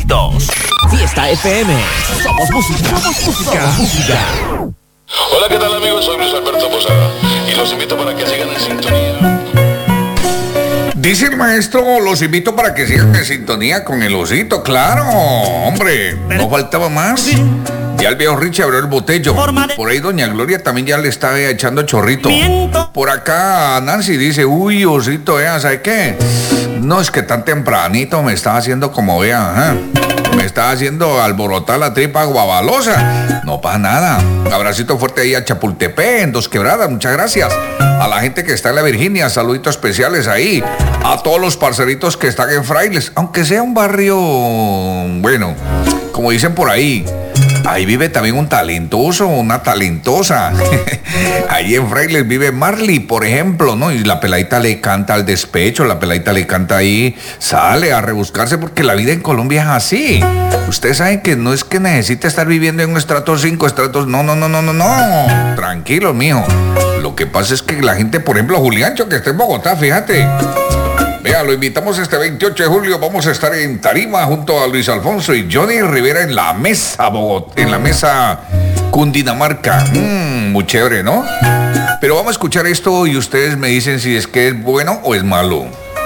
éxitos. Fiesta FM. Somos música. Somos música. Hola, ¿qué tal, amigos? Soy Luis Alberto Posada y los invito para que sigan en sintonía. Dice el maestro, los invito para que sigan en sintonía con el osito. Claro, hombre, no faltaba más. Ya el viejo Richie abrió el botello. Por ahí doña Gloria también ya le está echando chorrito. Por acá Nancy dice, uy, osito, ¿sabe qué? No, es que tan tempranito me está haciendo como vea, me está haciendo alborotar la tripa guavalosa. No pasa nada. Abracito fuerte ahí a Chapultepec, en Dos Quebradas, muchas gracias. A la gente que está en la Virginia, saluditos especiales ahí. A todos los parceritos que están en Frailes, aunque sea un barrio, bueno, como dicen por ahí, ahí vive también un talentoso, una talentosa. Ahí en Frailes vive Marley, por ejemplo, ¿no? Y la peladita le canta al despecho, la peladita le canta ahí, sale a rebuscarse porque la vida en Colombia es así. Ustedes saben que no es que necesite estar viviendo en un estrato 5, estratos, no. Tranquilo, mijo. Lo que pasa es que la gente, por ejemplo, Juliancho, que está en Bogotá, fíjate. Vea, lo invitamos este 28 de julio. Vamos a estar en Tarima junto a Luis Alfonso y Johnny Rivera en la mesa Bogotá, en la mesa Cundinamarca. Muy chévere, ¿no? Pero vamos a escuchar esto y ustedes me dicen si es que es bueno o es malo.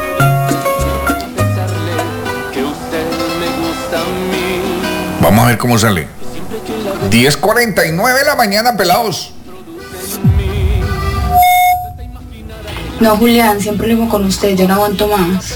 Vamos a ver cómo sale. 10:49 de la mañana, pelados. No, Julián, siempre lo digo con usted, yo no aguanto más.